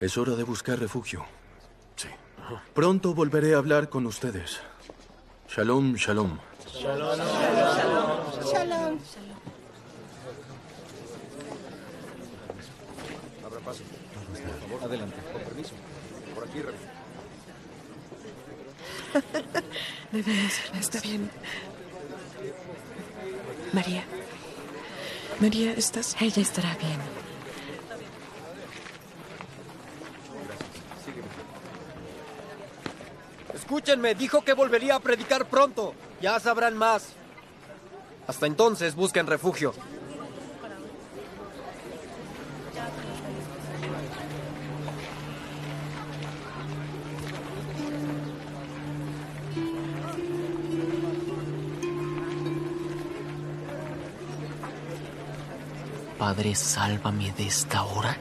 Es hora de buscar refugio. Sí. Pronto volveré a hablar con ustedes. Shalom, shalom. Shalom. Shalom. Shalom. Abra paso. Por favor, adelante. Con permiso. Por aquí, Debe ser. Está bien. María. María, ¿estás? Ella estará bien. Escúchenme, dijo que volvería a predicar pronto. Ya sabrán más. Hasta entonces, busquen refugio. Padre, sálvame de esta hora.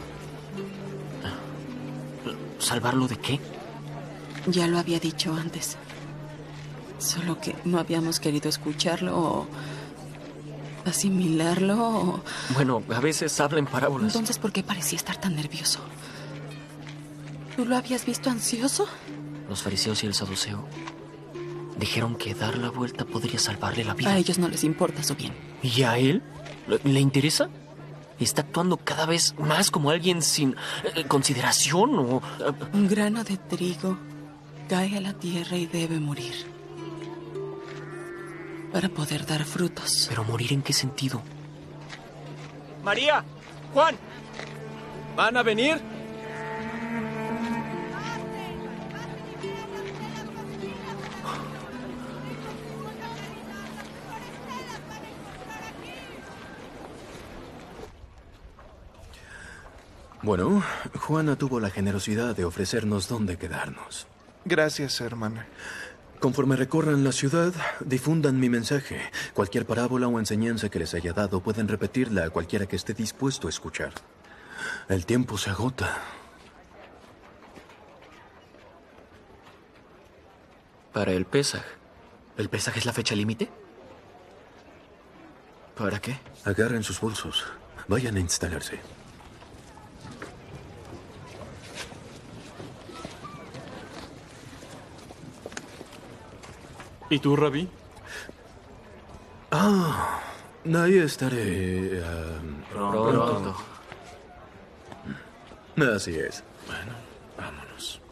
¿Salvarlo de qué? Ya lo había dicho antes. Solo que no habíamos querido escucharlo o asimilarlo o... Bueno, a veces habla en parábolas. Entonces, ¿por qué parecía estar tan nervioso? ¿Tú lo habías visto ansioso? Los fariseos y el saduceo dijeron que dar la vuelta podría salvarle la vida. A ellos no les importa su bien. ¿Y a él? ¿Le interesa? ¿Está actuando cada vez más como alguien sin consideración o...? Un grano de trigo cae a la tierra y debe morir para poder dar frutos. ¿Pero morir en qué sentido? María, Juan, ¿van a venir? Bueno, Juana tuvo la generosidad de ofrecernos dónde quedarnos. Gracias, hermana. Conforme recorran la ciudad, difundan mi mensaje. Cualquier parábola o enseñanza que les haya dado pueden repetirla a cualquiera que esté dispuesto a escuchar. El tiempo se agota. Para el Pesaj. ¿El Pesaj es la fecha límite? ¿Para qué? Agarren sus bolsos. Vayan a instalarse. ¿Y tú, Rabí? Ahí estaré. Pronto. Así es. Bueno, vámonos.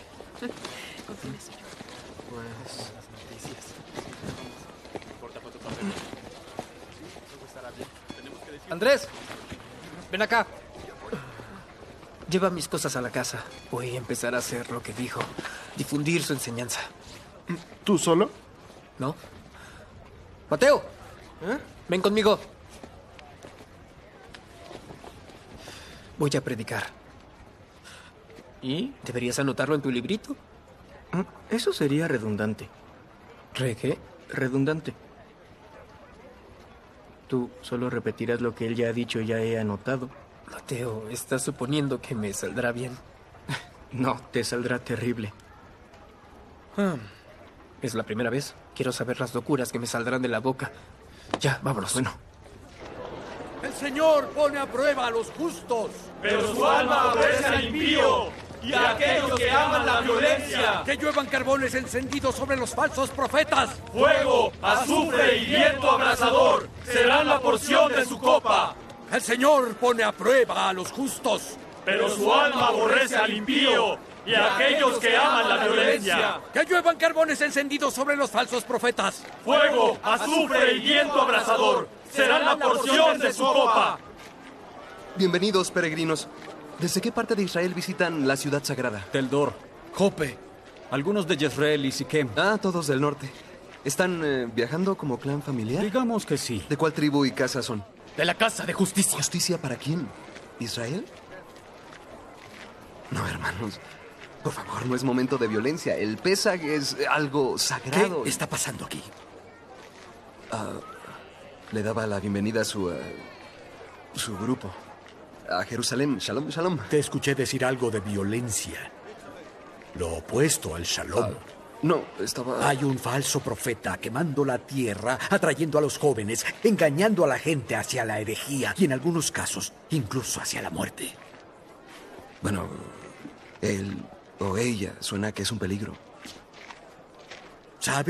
Andrés, ven acá. Lleva mis cosas a la casa. Voy a empezar a hacer lo que dijo. Difundir su enseñanza. ¿Tú solo? ¿No? Mateo, ven conmigo. Voy a predicar. ¿Y? ¿Deberías anotarlo en tu librito? Eso sería redundante. ¿Qué? Redundante. Tú solo repetirás lo que él ya ha dicho y ya he anotado. Mateo, estás suponiendo que me saldrá bien. No, te saldrá terrible. Es la primera vez. Quiero saber las locuras que me saldrán de la boca. Ya, vámonos. Bueno. El Señor pone a prueba a los justos, pero su alma aborrece al impío y a aquellos que aman la violencia. Que lluevan carbones encendidos sobre los falsos profetas. Fuego, azufre y viento abrasador serán la porción de su copa. El Señor pone a prueba a los justos, pero su alma aborrece al impío y a aquellos que aman la violencia. Que lluevan carbones encendidos sobre los falsos profetas. Fuego, azufre y viento abrasador serán la porción de su copa. Bienvenidos, peregrinos. ¿Desde qué parte de Israel visitan la ciudad sagrada? Tel Dor, Jope, algunos de Jezreel y Siquem. Todos del norte. ¿Están viajando como clan familiar? Digamos que sí. ¿De cuál tribu y casa son? De la casa de justicia. ¿Justicia para quién? ¿Israel? No, hermanos. Por favor, no es momento de violencia. El Pesaj es algo sagrado. ¿Qué está pasando aquí? Le daba la bienvenida a su grupo. A Jerusalén. Shalom, shalom. Te escuché decir algo de violencia. Lo opuesto al shalom. No, estaba... Hay un falso profeta quemando la tierra, atrayendo a los jóvenes, engañando a la gente hacia la herejía y en algunos casos, incluso hacia la muerte. Bueno, Él o ella suena que es un peligro.